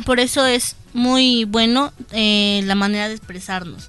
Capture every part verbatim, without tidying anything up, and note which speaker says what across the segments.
Speaker 1: por eso es muy bueno eh, la manera de expresarnos.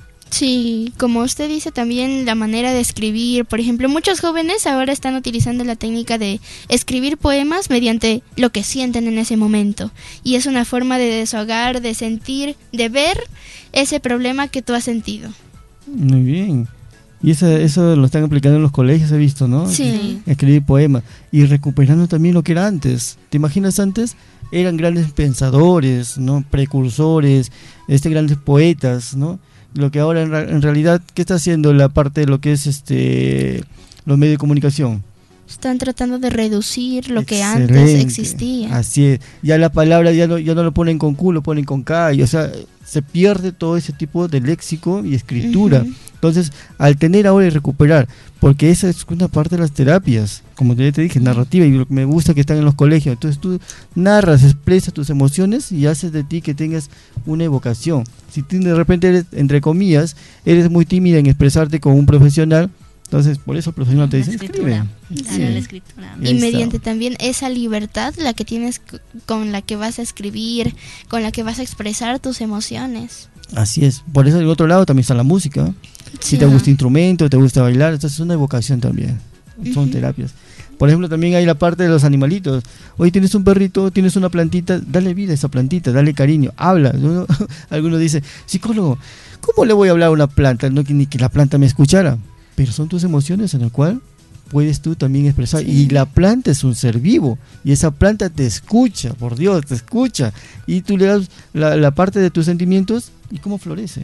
Speaker 2: Sí, como usted dice también la manera de escribir, por ejemplo, muchos jóvenes ahora están utilizando la técnica de escribir poemas mediante lo que sienten en ese momento, y es una forma de desahogar, de sentir, de ver ese problema que tú has sentido.
Speaker 3: Muy bien. Y eso, eso lo están aplicando en los colegios, he visto, ¿no?
Speaker 2: Sí.
Speaker 3: Escribir poemas y recuperando también lo que era antes. ¿Te imaginas antes? Eran grandes pensadores, ¿no? Precursores, este grandes poetas, ¿no? Lo que ahora en, en realidad, ¿qué está haciendo la parte de lo que es este los medios de comunicación?
Speaker 2: Están tratando de reducir lo que
Speaker 3: Excelente.
Speaker 2: antes existía.
Speaker 3: Así es. Ya la palabra ya no, ya no lo ponen con Q, lo ponen con K. Y, o sea, se pierde todo ese tipo de léxico y escritura. Uh-huh. Entonces, al tener ahora y recuperar, porque esa es una parte de las terapias, como te, te dije, narrativa, y lo que me gusta que están en los colegios. Entonces tú narras, expresas tus emociones y haces de ti que tengas una evocación. Si tú de repente eres, entre comillas, eres muy tímida en expresarte con un profesional, entonces por eso el profesional te dice, escribe.
Speaker 1: Sí. La escritura.
Speaker 2: Y, y mediante también esa libertad, la que tienes con la que vas a escribir, con la que vas a expresar tus emociones.
Speaker 3: Así es. Por eso del otro lado también está la música. Sí. Si te gusta instrumento, te gusta bailar, entonces es una evocación también. Son uh-huh. terapias. Por ejemplo, también hay la parte de los animalitos. Hoy tienes un perrito, tienes una plantita, dale vida a esa plantita, dale cariño, habla. ¿No? Algunos dicen, psicólogo, ¿cómo le voy a hablar a una planta? No que ni que la planta me escuchara. Pero son tus emociones en el cual puedes tú también expresar. Sí. Y la planta es un ser vivo. Y esa planta te escucha, por Dios, te escucha. Y tú le das la, la parte de tus sentimientos y cómo florece.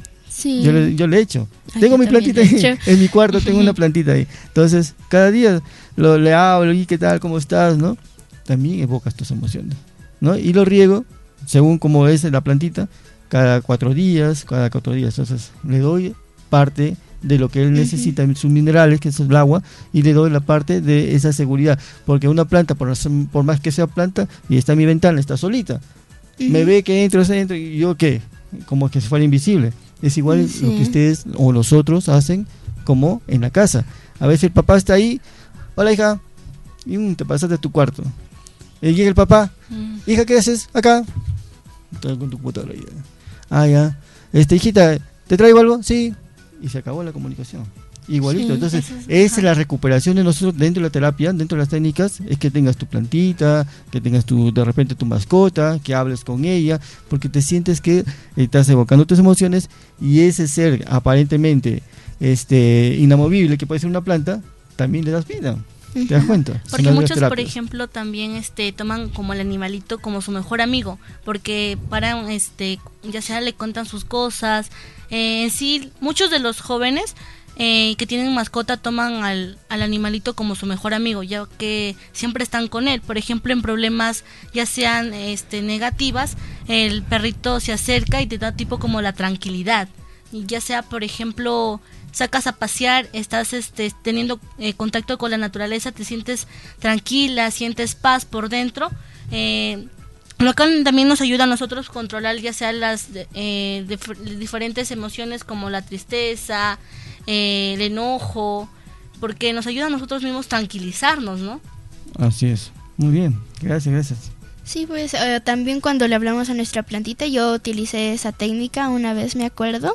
Speaker 2: Sí.
Speaker 3: Yo le, yo le he hecho.
Speaker 2: Ay,
Speaker 3: tengo mi plantita ahí, en mi cuarto tengo una plantita ahí. Entonces, cada día lo, le hablo, y qué tal, cómo estás, ¿no? También evocas tus emociones, ¿no? Y lo riego, según como es la plantita, cada cuatro días, cada cuatro días. Entonces, le doy parte de lo que él necesita, uh-huh. sus minerales, que es el agua, y le doy la parte de esa seguridad. Porque una planta, por, por más que sea planta, y está en mi ventana, está solita. Uh-huh. Me ve que entro, entro, y yo, ¿qué? Como que si fuera invisible. Es igual sí. lo que ustedes o los otros hacen como en la casa. A veces el papá está ahí, hola hija, y um, te pasas de tu cuarto. Y llega el papá, mm. hija, ¿qué haces acá? Estás con tu computadora ahí. Ah, ya. Este, hijita, ¿te traigo algo? Sí. Y se acabó la comunicación. Igualito. Sí, entonces, es, es la recuperación de nosotros dentro de la terapia, dentro de las técnicas, es que tengas tu plantita, que tengas tu, de repente tu mascota, que hables con ella, porque te sientes que estás evocando tus emociones, y ese ser aparentemente este inamovible que puede ser una planta, también le das vida. ¿Te das cuenta?
Speaker 1: Porque muchos, por ejemplo, también este toman como el animalito como su mejor amigo, porque para este ya sea le cuentan sus cosas, eh, en sí muchos de los jóvenes Eh, que tienen mascota toman al, al animalito como su mejor amigo, ya que siempre están con él. Por ejemplo, en problemas ya sean este negativas, el perrito se acerca y te da tipo como la tranquilidad. Y ya sea, por ejemplo, sacas a pasear, estás este teniendo eh, contacto con la naturaleza, te sientes tranquila, sientes paz por dentro. Eh, Lo que también nos ayuda a nosotros a controlar ya sea las eh, dif- diferentes emociones como la tristeza, eh, el enojo, porque nos ayuda a nosotros mismos tranquilizarnos, ¿no?
Speaker 3: Así es. Muy bien. Gracias, gracias.
Speaker 2: Sí, pues eh, también cuando le hablamos a nuestra plantita, yo utilicé esa técnica una vez, me acuerdo,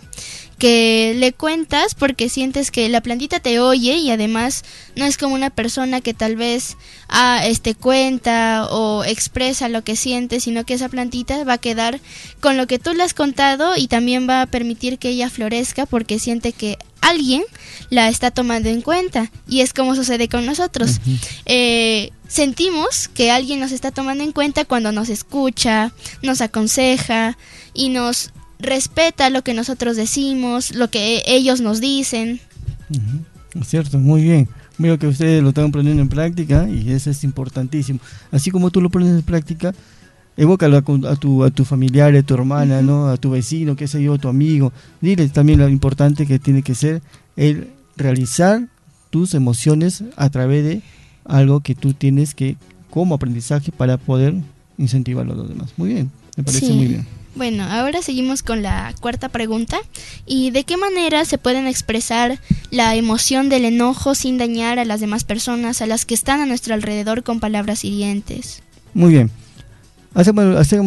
Speaker 2: que le cuentas porque sientes que la plantita te oye, y además no es como una persona que tal vez ah, este, cuenta o expresa lo que siente, sino que esa plantita va a quedar con lo que tú le has contado, y también va a permitir que ella florezca porque siente que alguien la está tomando en cuenta, y es como sucede con nosotros. Uh-huh. Eh, sentimos que alguien nos está tomando en cuenta cuando nos escucha, nos aconseja y nos respeta lo que nosotros decimos, lo que ellos nos dicen.
Speaker 3: Uh-huh. Es cierto, muy bien. Veo que ustedes lo están poniendo en práctica, y eso es importantísimo. Así como tú lo pones en práctica, evócalo a, a tu a tu familiar, a tu hermana, uh-huh. ¿no? A tu vecino, qué sé yo, a tu amigo. Dile también lo importante que tiene que ser el realizar tus emociones a través de algo que tú tienes que como aprendizaje para poder incentivarlo a los demás. Muy bien, me parece
Speaker 2: sí.
Speaker 3: muy bien.
Speaker 2: Bueno, ahora seguimos con la cuarta pregunta. ¿Y de qué manera se pueden expresar la emoción del enojo sin dañar a las demás personas, a las que están a nuestro alrededor, con palabras hirientes?
Speaker 3: Muy bien. Hacemos, hacemos